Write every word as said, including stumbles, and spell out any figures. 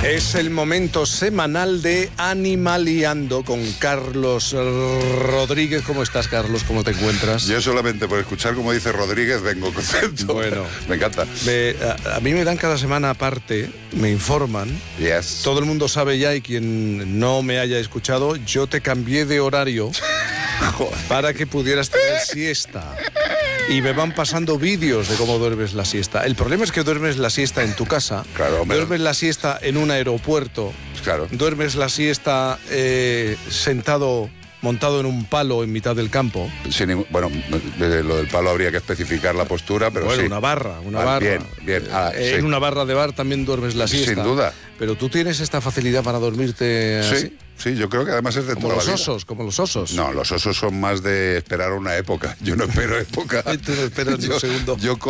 Es el momento semanal de Animaliando con Carlos Rodríguez. ¿Cómo estás, Carlos? ¿Cómo te encuentras? Yo solamente por escuchar como dice Rodríguez vengo contento. Bueno. Me encanta. Me, a, a mí me dan cada semana aparte, me informan. Yes. Todo el mundo sabe ya, y quien no me haya escuchado, yo te cambié de horario para que pudieras tener siesta. Y me van pasando vídeos de cómo duermes la siesta. El problema es que duermes la siesta en tu casa, claro, hombre. Duermes la siesta en un aeropuerto, claro. Duermes la siesta eh, sentado, montado en un palo en mitad del campo. Sin ningún, bueno, de lo del palo habría que especificar la postura, pero bueno, sí. una barra, una ah, barra. Bien, bien. Ah, eh, sí. En una barra de bar también duermes la siesta. Sin duda. Pero tú tienes esta facilidad para dormirte sí, así. Sí, yo creo que además es de como toda los la vida. osos, como los osos. No, los osos son más de esperar una época. Yo no espero época. Tú no esperas ni un yo, segundo. Yo